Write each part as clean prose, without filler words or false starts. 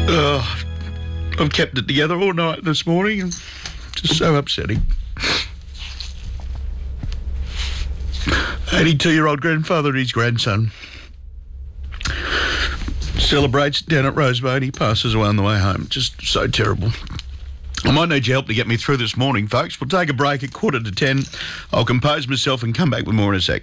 I've kept it together all night this morning. And just so upsetting. 82-year-old grandfather and his grandson celebrates down at Rosebud. He passes away on the way home. Just so terrible. I might need your help to get me through this morning, folks. We'll take a break at 9:45. I'll compose myself and come back with more in a sec.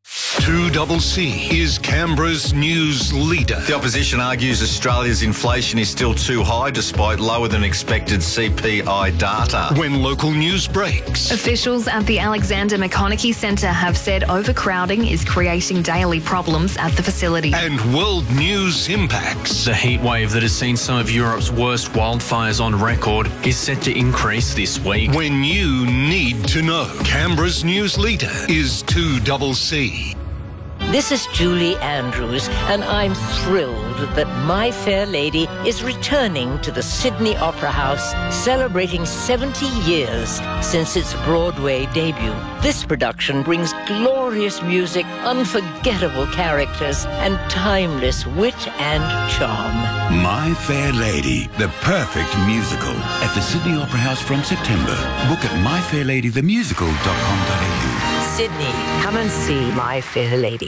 2CC is Canberra's news leader. The opposition argues Australia's inflation is still too high despite lower than expected CPI data. When local news breaks. Officials at the Alexander McConaughey Centre have said overcrowding is creating daily problems at the facility. And world news impacts. The heatwave that has seen some of Europe's worst wildfires on record is set to increase this week. When you need to know. Canberra's news leader is 2CC. This is Julie Andrews, and I'm thrilled that My Fair Lady is returning to the Sydney Opera House, celebrating 70 years since its Broadway debut. This production brings glorious music, unforgettable characters, and timeless wit and charm. My Fair Lady, the perfect musical, at the Sydney Opera House from September. Book at myfairladythemusical.com.au. Sydney, come and see My Fair Lady.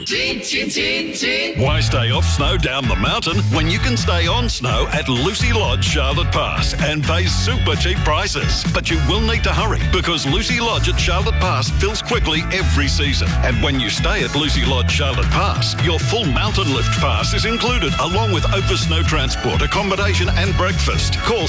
Why stay off snow down the mountain when you can stay on snow at Lucy Lodge, Charlotte Pass, and pay super cheap prices? But you will need to hurry because Lucy Lodge at Charlotte Pass fills quickly every season. And when you stay at Lucy Lodge, Charlotte Pass, your full mountain lift pass is included along with over snow transport, accommodation and breakfast. Call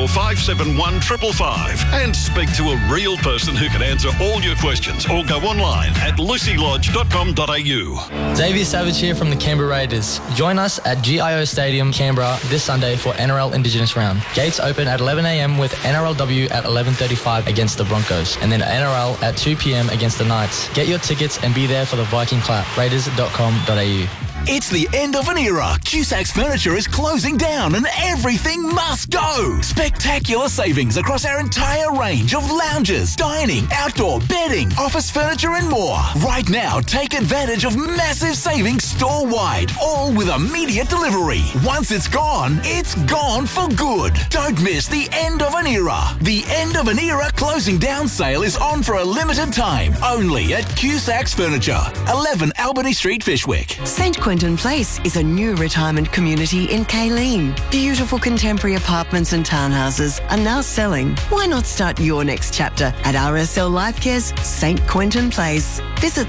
6457 555 and speak to a real person who can answer all your questions or go online at lucylodge.com.au. Xavier Savage here from the Canberra Raiders. Join us at GIO Stadium, Canberra this Sunday for NRL Indigenous Round. Gates open at 11 a.m. with NRLW at 11:35 against the Broncos, and then NRL at 2 p.m. against the Knights. Get your tickets and be there for the Viking Clap. Raiders.com.au. It's the end of an era. Cusac's Furniture is closing down and everything must go. Spectacular savings across our entire range of lounges, dining, outdoor, bedding, office furniture and more. Right now, take advantage of massive savings store-wide, all with immediate delivery. Once it's gone for good. Don't miss the end of an era. The end of an era closing down sale is on for a limited time, only at Cusac's Furniture, 11 Albany Street, Fishwick. St. Quentin Place is a new retirement community in Kayleen. Beautiful contemporary apartments and townhouses are now selling. Why not start your next chapter at RSL Lifecare's St. Quentin Place? Visit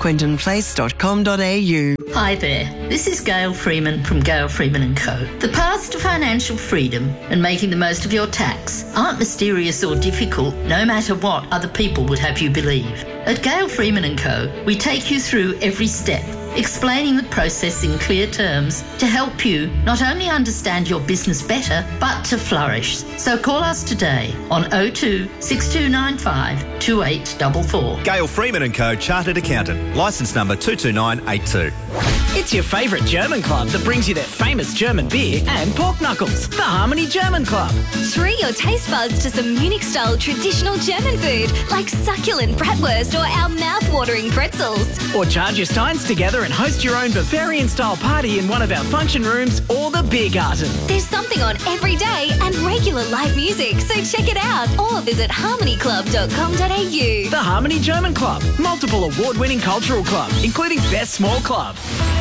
stquentinplace.com.au. Hi there, this is Gail Freeman from Gail Freeman & Co. The path to financial freedom and making the most of your tax aren't mysterious or difficult, no matter what other people would have you believe. At Gail Freeman & Co, we take you through every step, explaining the process in clear terms to help you not only understand your business better, but to flourish. So call us today on 02 6295 2844. Gail Freeman & Co, Chartered Accountant, licence number 22982. It's your favourite German club that brings you their famous German beer and pork knuckles, the Harmony German Club. Treat your taste buds to some Munich-style traditional German food like succulent bratwurst or our mouth-watering pretzels. Or charge your steins together and host your own Bavarian-style party in one of our function rooms or the beer garden. There's something on every day and regular live music, so check it out or visit harmonyclub.com.au. The Harmony German Club, multiple award-winning cultural club, including Best Small Club.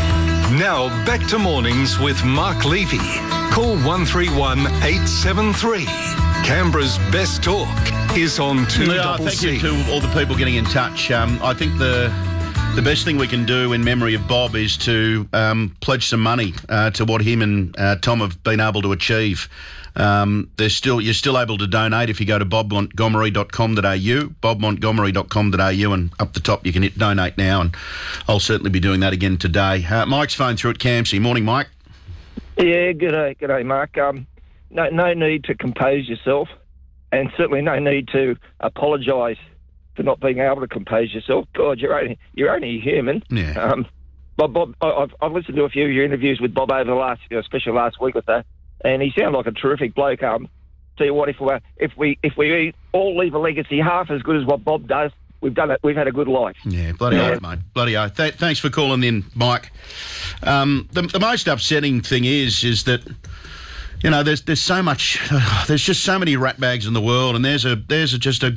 Now back to mornings with Mark Levy. Call 131 873. Canberra's best talk is on 2CC. Thank you to all the people getting in touch. I think the best thing we can do in memory of Bob is to pledge some money to what him and Tom have been able to achieve. You're still able to donate if you go to bobmontgomery.com.au, bobmontgomery.com.au, and up the top you can hit donate now, and I'll certainly be doing that again today. Mike's phone through at Campsie. Morning, Mike. Yeah, g'day, Mark. No need to compose yourself, and certainly no need to apologise for not being able to compose yourself. God, you're only human. Yeah. Bob, I've listened to a few of your interviews with Bob over the last, especially last week or so, and he sounded like a terrific bloke. Tell you what, if we all leave a legacy half as good as what Bob does, we've done it. We've had a good life. Yeah, bloody oath, mate. Bloody oath. Thanks for calling in, Mike. The most upsetting thing is that, You know, there's so much. There's just so many ratbags in the world, and there's just a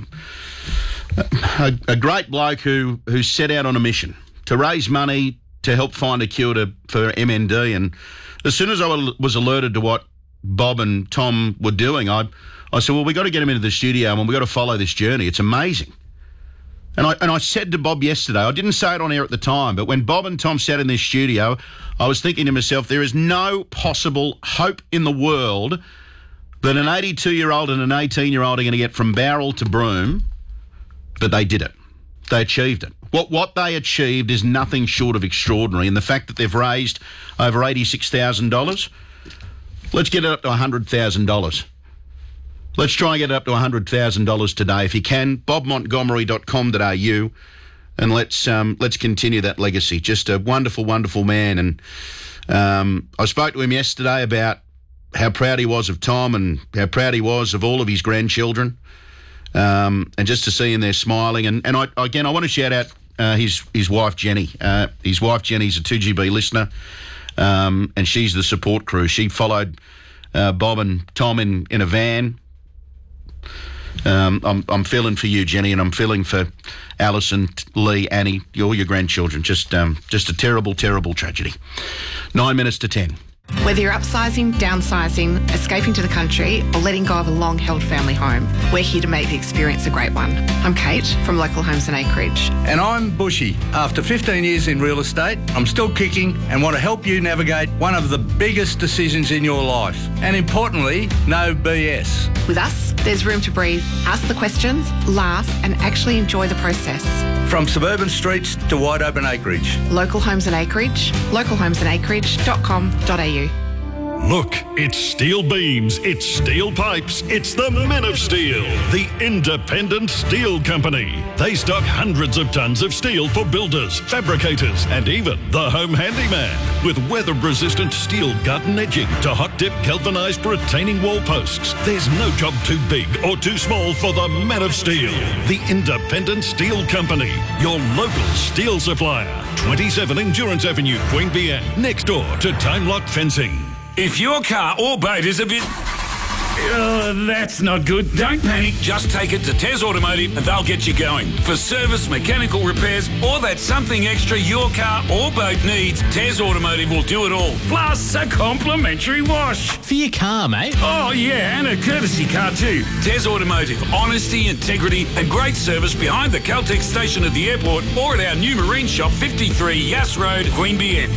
great bloke who set out on a mission to raise money to help find a cure for MND. And as soon as I was alerted to what Bob and Tom were doing, I said, well, we got to get him into the studio and we got to follow this journey. It's amazing. And I said to Bob yesterday, I didn't say it on air at the time, but when Bob and Tom sat in this studio, I was thinking to myself, there is no possible hope in the world that an 82-year-old and an 18-year-old are going to get from Bowral to Broome, but they did it. They achieved it. What they achieved is nothing short of extraordinary, and the fact that they've raised over $86,000, let's get it up to $100,000. Let's try and get it up to $100,000 today. If you can, bobmontgomery.com.au, and let's continue that legacy. Just a wonderful, wonderful man. And I spoke to him yesterday about how proud he was of Tom and how proud he was of all of his grandchildren. And just to see him there smiling. And I want to shout out his wife, Jenny. His wife, Jenny's a 2GB listener, and she's the support crew. She followed Bob and Tom in a van. I'm feeling for you, Jenny, and I'm feeling for Alison, Lee, Annie, all your grandchildren. Just a terrible, terrible tragedy. 9 minutes to 10. Whether you're upsizing, downsizing, escaping to the country, or letting go of a long-held family home, we're here to make the experience a great one. I'm Kate from Local Homes and Acreage. And I'm Bushy. After 15 years in real estate, I'm still kicking and want to help you navigate one of the biggest decisions in your life. And importantly, no BS. With us, there's room to breathe, ask the questions, laugh, and actually enjoy the process. From suburban streets to wide open acreage. Local Homes and Acreage, localhomesandacreage.com.au. Look, it's steel beams, it's steel pipes, it's the Men of Steel, the independent steel company. They stock hundreds of tons of steel for builders, fabricators, and even the home handyman. With weather-resistant steel garden edging to hot-dip galvanised retaining wall posts, there's no job too big or too small for the Men of Steel, the independent steel company, your local steel supplier. 27 Endurance Avenue, Queanbeyan, next door to Time Lock Fencing. If your car or boat is a bit... that's not good. Don't panic. Just take it to Tez Automotive and they'll get you going. For service, mechanical repairs, or that something extra your car or boat needs, Tez Automotive will do it all. Plus a complimentary wash. For your car, mate. Oh, yeah, and a courtesy car too. Tez Automotive. Honesty, integrity, and great service behind the Caltex station at the airport or at our new marine shop, 53 Yass Road, Queanbeyan.